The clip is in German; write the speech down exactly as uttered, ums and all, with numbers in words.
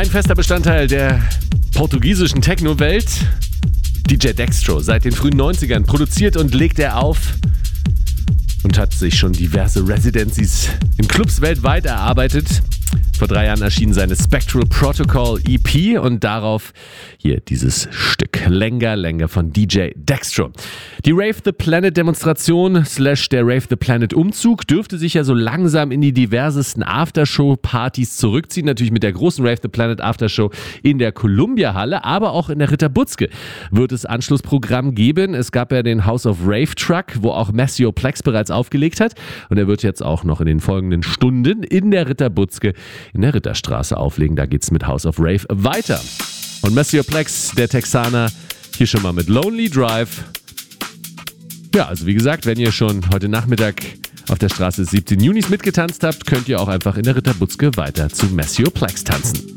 Ein fester Bestandteil der portugiesischen Techno-Welt. D J Dextro, seit den frühen neunzigern produziert und legt er auf und hat sich schon diverse Residencies in Clubs weltweit erarbeitet. Vor drei Jahren erschien seine Spectral Protocol E P und darauf hier dieses Stück Lenga Lenga von D J Dextro. Die Rave the Planet Demonstration slash der Rave the Planet Umzug dürfte sich ja so langsam in die diversesten Aftershow-Partys zurückziehen. Natürlich mit der großen Rave the Planet Aftershow in der Columbia Halle, aber auch in der Ritterbutzke wird es Anschlussprogramm geben. Es gab ja den House of Rave Truck, wo auch Maceo Plex bereits aufgelegt hat und er wird jetzt auch noch in den folgenden Stunden in der Ritterbutzke in der Ritterstraße auflegen. Da geht's mit House of Rave weiter. Und Maceo Plex, der Texaner, hier schon mal mit Lonely Drive. Ja, also wie gesagt, wenn ihr schon heute Nachmittag auf der Straße des siebzehnten Junis mitgetanzt habt, könnt ihr auch einfach in der Ritterbutzke weiter zu Maceo Plex tanzen.